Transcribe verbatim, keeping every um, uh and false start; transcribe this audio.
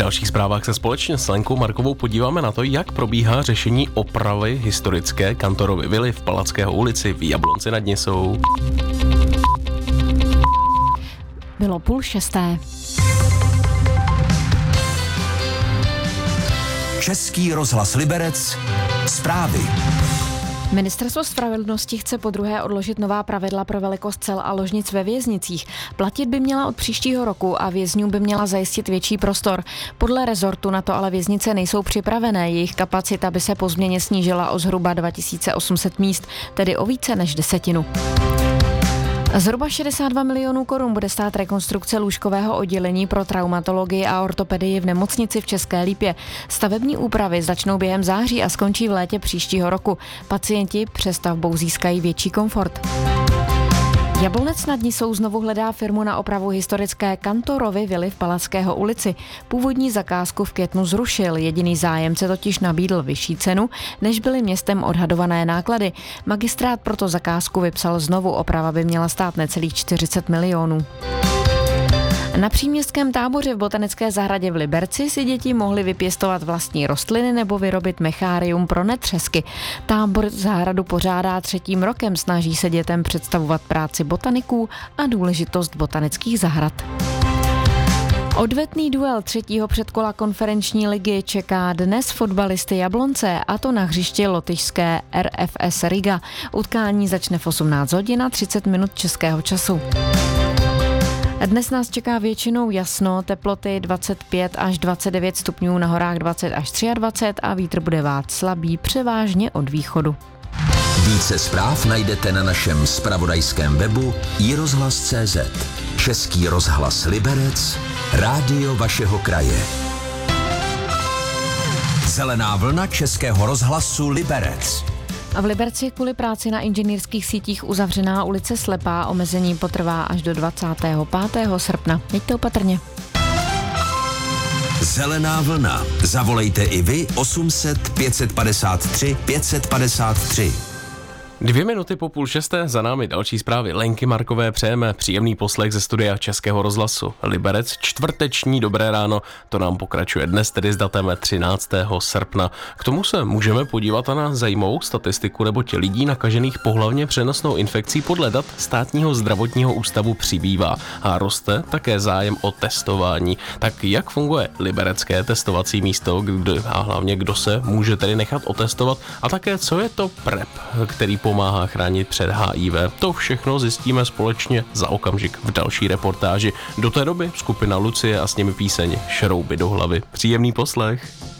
dalších zprávách se společně s Lenkou Markovou podíváme na to, jak probíhá řešení opravy historické Kantorovy vily v Palackého ulici v Jablonci nad Nisou. Bylo půl šesté. Český rozhlas Liberec. Zprávy. Ministerstvo spravedlnosti chce podruhé odložit nová pravidla pro velikost cel a ložnic ve věznicích. Platit by měla od příštího roku a vězňům by měla zajistit větší prostor. Podle rezortu na to ale věznice nejsou připravené. Jejich kapacita by se po změně snížila o zhruba dva tisíce osm set míst, tedy o více než desetinu. Zhruba šedesát dva milionů korun bude stát rekonstrukce lůžkového oddělení pro traumatologii a ortopedii v nemocnici v České Lípě. Stavební úpravy začnou během září a skončí v létě příštího roku. Pacienti přestavbou získají větší komfort. Jablonec nad Nisou znovu hledá firmu na opravu historické Kantorovy vily v Palackého ulici. Původní zakázku v květnu zrušil, jediný zájemce totiž nabídl vyšší cenu, než byly městem odhadované náklady. Magistrát proto zakázku vypsal znovu, oprava by měla stát necelých čtyřicet milionů. Na příměstském táboře v botanické zahradě v Liberci si děti mohly vypěstovat vlastní rostliny nebo vyrobit mechárium pro netřesky. Tábor zahradu pořádá třetím rokem, snaží se dětem představovat práci botaniků a důležitost botanických zahrad. Odvetný duel třetího předkola konferenční ligy čeká dnes fotbalisty Jablonce, a to na hřišti lotyšské R F S Riga. Utkání začne v osmnáct hodin a třicet minut českého času. Dnes nás čeká většinou jasno, teploty dvacet pět až dvacet devět stupňů, na horách dvacet až dvacet tři a vítr bude vát slabý, převážně od východu. Více zpráv najdete na našem zpravodajském webu i rozhlas tečka cé zet. Český rozhlas Liberec, rádio vašeho kraje. Zelená vlna Českého rozhlasu Liberec. A v Liberci kvůli práci na inženýrských sítích uzavřená ulice Slepá, omezení potrvá až do dvacátého pátého srpna. Jeďte opatrně. Zelená vlna. Zavolejte i vy osm set pět set padesát tři pět set padesát tři. Dvě minuty po půl šesté, za námi další zprávy Lenky Markové, přejeme příjemný poslech ze studia Českého rozhlasu Liberec. Čtvrteční dobré ráno, to nám pokračuje dnes, tedy s datem třináctého srpna. K tomu se můžeme podívat na zajímavou statistiku, neboť lidí nakažených pohlavně přenosnou infekcí podle dat Státního zdravotního ústavu přibývá a roste také zájem o testování. Tak jak funguje liberecké testovací místo, kdo, a hlavně kdo se může tedy nechat otestovat, a také co je to PrEP, který po pomáhá chránit před H I V. To všechno zjistíme společně za okamžik v další reportáži. Do té doby skupina Lucie a s nimi píseň Šrouby do hlavy. Příjemný poslech.